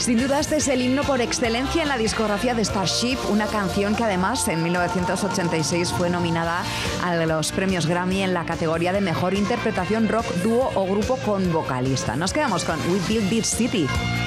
Sin duda este es el himno por excelencia en la discografía de Starship, una canción que además en 1986 fue nominada a los premios Grammy en la categoría de Mejor Interpretación Rock, Dúo o Grupo con Vocalista. Nos quedamos con We Built This City.